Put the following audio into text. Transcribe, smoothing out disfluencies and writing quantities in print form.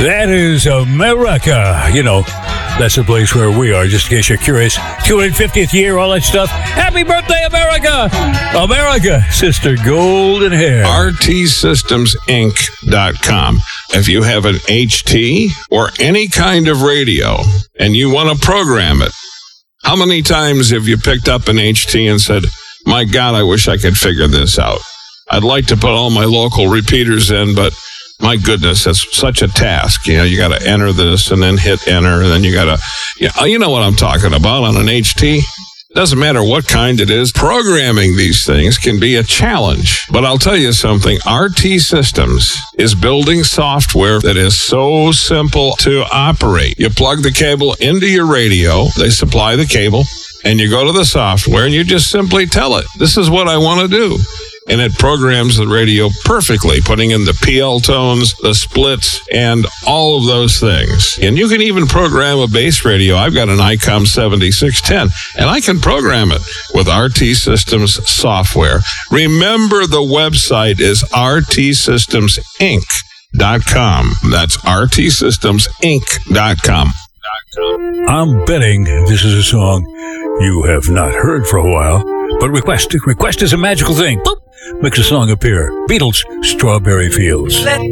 That is America. You know, that's the place where we are, just in case you're curious. 250th year, all that stuff. Happy birthday, America! America, Sister Golden Hair. RTSystemsInc.com. If you have an HT or any kind of radio and you want to program it, how many times have you picked up an HT and said, my God, I wish I could figure this out. I'd like to put all my local repeaters in, but my goodness, that's such a task. You know, you got to enter this and then hit enter, and then you got to, you know what I'm talking about on an HT. Doesn't matter what kind it is. Programming these things can be a challenge. But I'll tell you something. RT Systems is building software that is so simple to operate. You plug the cable into your radio. They supply the cable. And you go to the software and you just simply tell it, this is what I want to do. And it programs the radio perfectly, putting in the PL tones, the splits, and all of those things. And you can even program a base radio. I've got an ICOM 7610, and I can program it with RT Systems software. Remember, the website is rtsystemsinc.com. That's rtsystemsinc.com. I'm betting this is a song you have not heard for a while, but request is a magical thing. Boop, makes a song appear. Beatles, Strawberry Fields. Let